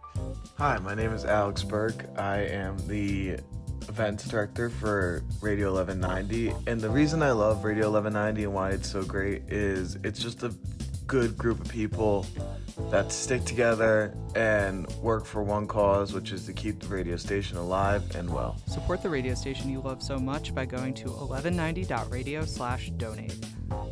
Hi, my name is Alex Burke. I am the events director for Radio 1190. And the reason I love Radio 1190 and why it's so great is it's just a good group of people that stick together and work for one cause, which is to keep the radio station alive and well. Support the radio station you love so much by going to 1190.radio/donate.